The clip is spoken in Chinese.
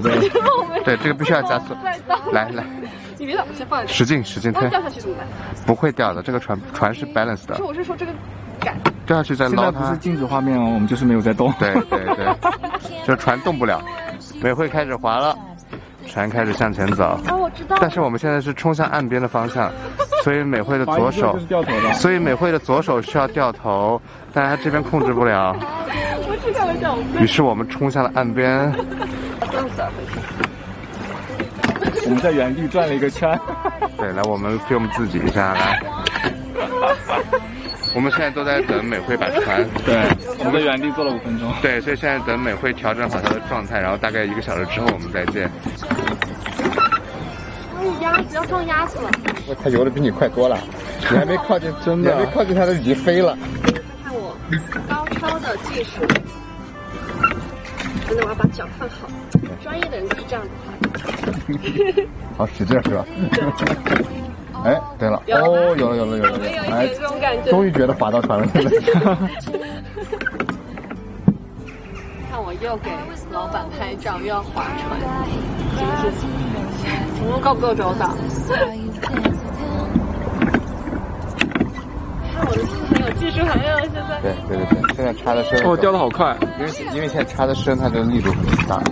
对。 对，这个必须要加速。来， 你别打，先放在这。 使劲推。 掉下去怎么办？ 不会掉的，这个船是 balance 的。 我是说这个杆。 掉下去再捞它。 现在不是静止画面哦，我们就是没有在动。 对，这船动不了。美惠开始滑了，船开始向前走。 啊，我知道。 但是我们现在是冲向岸边的方向，所以美惠的左手，需要掉头，但是她这边控制不了。 我只看了脚背。 于是我们冲向了岸边。 我们在原地转了一个圈。 对，来，我们 film 自己一下，来。我们现在都在等美惠把船。 对，我们在原地坐了5分钟。 对，所以现在等美惠调整好她的状态，然后大概1个小时之后我们再见。 鸭子要撞鸭子了。 他游的比你快多了，你还没靠近，真的，你还没靠近他，都已经飞了。 看我高超的技术。真的，我要把脚放好。专业的人就是这样子。 好，使劲是吧？哎，对了，哦，有了， 哎，这种感觉， 终于觉得滑到船了，现在。 看我又给老板拍照，又要划船，这个事情，成功够不够周到？看我的很有技术含量，现在。 对，现在插的深。 哦，掉的好快， 因为现在插的深，它的力度很大。